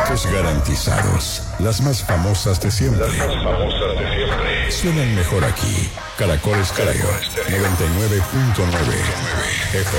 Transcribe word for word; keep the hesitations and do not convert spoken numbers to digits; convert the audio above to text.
éxitos garantizados. Las más famosas de siempre. Las más famosas de siempre. Suenan mejor aquí. Caracol Estéreo noventa y nueve punto nueve F